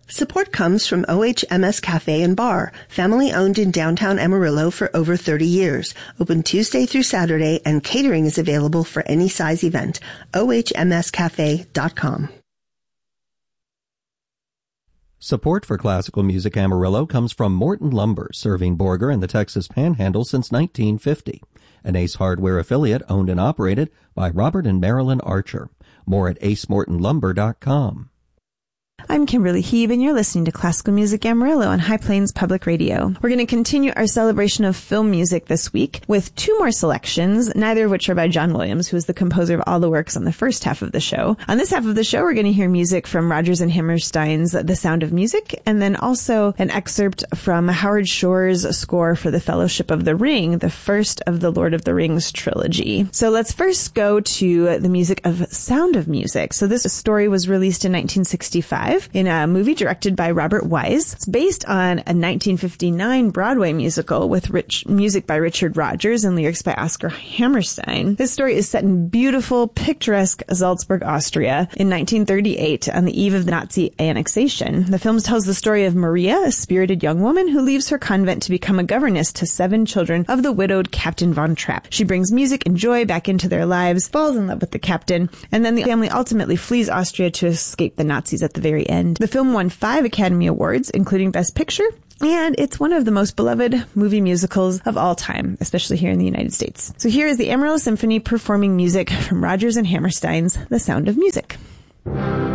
Support comes from OHMS Cafe and Bar, family-owned in downtown Amarillo for over 30 years. Open Tuesday through Saturday, and catering is available for any size event. OHMScafe.com. Support for Classical Music Amarillo comes from Morton Lumber, serving Borger and the Texas Panhandle since 1950. An Ace Hardware affiliate owned and operated by Robert and Marilyn Archer. More at acemortonlumber.com. I'm Kimberly Heeb, and you're listening to Classical Music Amarillo on High Plains Public Radio. We're going to continue our celebration of film music this week with two more selections, neither of which are by John Williams, who is the composer of all the works on the first half of the show. On this half of the show, we're going to hear music from Rodgers and Hammerstein's The Sound of Music, and then also an excerpt from Howard Shore's score for The Fellowship of the Ring, the first of the Lord of the Rings trilogy. So let's first go to the music of Sound of Music. So this story was released in 1965. In a movie directed by Robert Wise. It's based on a 1959 Broadway musical with music by Richard Rodgers and lyrics by Oscar Hammerstein. This story is set in beautiful, picturesque Salzburg, Austria in 1938 on the eve of the Nazi annexation. The film tells the story of Maria, a spirited young woman who leaves her convent to become a governess to 7 children of the widowed Captain von Trapp. She brings music and joy back into their lives, falls in love with the captain, and then the family ultimately flees Austria to escape the Nazis at the very end. The film won 5 Academy Awards, including Best Picture, and it's one of the most beloved movie musicals of all time, especially here in the United States. So here is the Amarillo Symphony performing music from Rodgers and Hammerstein's The Sound of Music.